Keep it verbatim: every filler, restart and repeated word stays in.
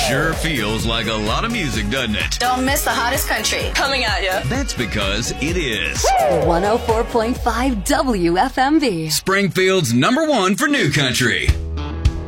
Sure feels like a lot of music, doesn't it? Don't miss the hottest country coming at you. That's because it is. one oh four point five W F M V. Springfield's number one for new country.